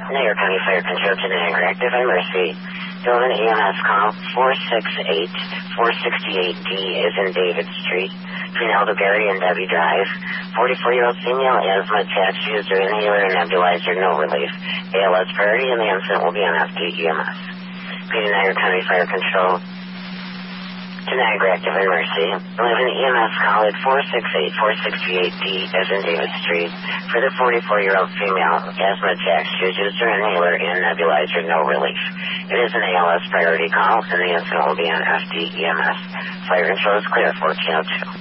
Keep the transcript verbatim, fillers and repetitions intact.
Niagara County Fire Control to Niagara Active Emergency. Building E M S call four six eight, four sixty-eight D is in David Street, between Elderberry and Debbie Drive. forty-four-year-old female asthma attached user inhaler and nebulizer, no relief. A L S priority and the incident will be on F D E M S. P Niagara County Fire Control to Niagara Active Emergency. eleven E M S call at four six eight, four sixty-eight D as in David Street for the forty-four-year-old female asthma attached user inhaler and nebulizer, no relief. It is an A L S priority call and the incident will be on F D E M S. Fire control is clear, fourteen oh two.